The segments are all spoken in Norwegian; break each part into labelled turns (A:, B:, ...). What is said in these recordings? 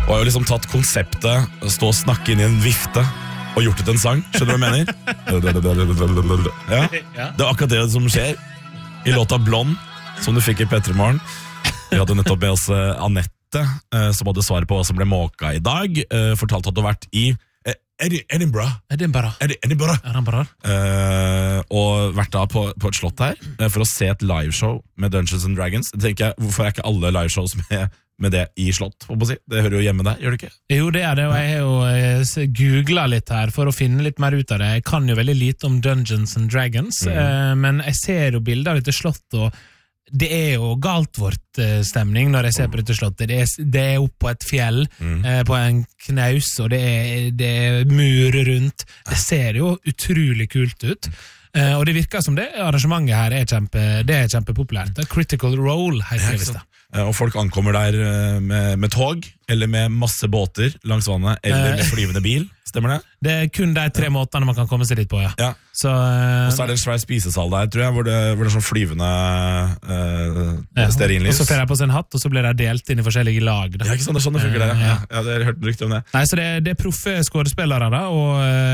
A: Og har jo liksom tatt konseptet, stå og snakke inn i en vifte og gjort det til en sang. Skjønner du hva jeg mener? Ja. Det akkurat det som skjer i låta Blond, som du fikk i Petremorgen. Vi hadde nettopp med oss Annette, som hadde svaret på hva som ble måka i dag. Fortalt at du har vært i Edinburgh. Og vært da på et slott her for å se et liveshow med Dungeons and Dragons. Jeg tenker, hvorfor er ikke alle liveshows med det i slott? Det hører jo hjemme der, gjør det ikke?
B: Jo, det er det, og jeg har jo googlet litt her for å finne litt mer ut av det. Jeg kan jo veldig lite om Dungeons and Dragons, men jeg ser jo bilder av dette slott, og det er jo Galtvort stemning når jeg ser på dette slottet. Det er opp på et fjell, på en knaus, og det er mur rundt. Det ser jo utrolig kult ut. Og det virker som det arrangementet her er kjempepopulært. Critical Role heter det visst.
A: Og folk ankommer der med tog, eller med masse båter langs vannet, eller med flyvende bil. Stemmer det? Det er kun de 3 måtene man kan komme seg dit på, ja. Så, og så er det en svær spisesal der, tror jeg, hvor det er sånn flyvende stearinlys. Og
B: så får jeg på seg en hatt, og så blir de delt inn i forskjellige lag. Da.
A: Ja, ikke sant, det er sånn det funker det. Ja, det har hørt rykte om det.
B: Nei, så det er proffe skuespillere da, og,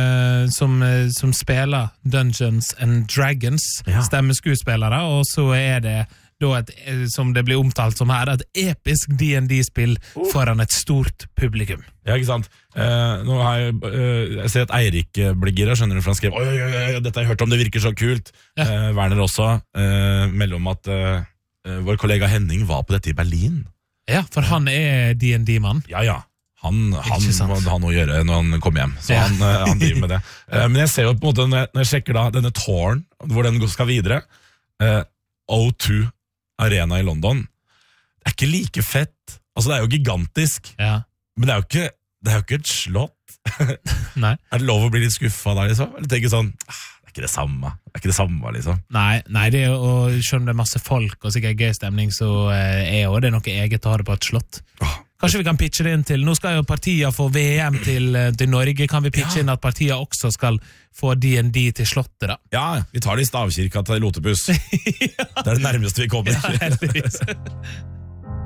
B: som spiller Dungeons and Dragons, stemmeskuespillere, og så er det da som det blir omtalt som her, et episk D&D-spill foran et stort publikum.
A: Ja, ikke sant? Nå har jeg ser at Eirik blir gira, skjønner du, for han skrev oi, dette har jeg hørt om, det virker så kult. Werner også, mellom at vår kollega Henning var på dette i Berlin.
B: Ja, for han er D&D-mann.
A: Ja. Han må ha noe å gjøre når han kommer hjem, så han driver med det. Men jeg ser jo på en måte, når jeg sjekker da denne touren, hvor den skal videre, O2 Arena i London. Det er ikke like fett. Altså, det er jo gigantisk. Men det er jo ikke et slott.
B: Nei.
A: Er det lov å bli litt skuffet der, liksom? Eller tenke sånn, det er ikke det samme, liksom.
B: Nei, det er jo, selv om det er masse folk og sikkert gøy stemning, så er jo det noe eget å ha det på et slott. Kanskje vi kan pitche det inn til, nå skal jo partier få VM til Norge, kan vi pitche inn at partier også skal få D&D til slottet da?
A: Ja, vi tar det i Stavkirka til Lotepus. Det er det nærmeste vi kommer.
B: Ja, heldigvis.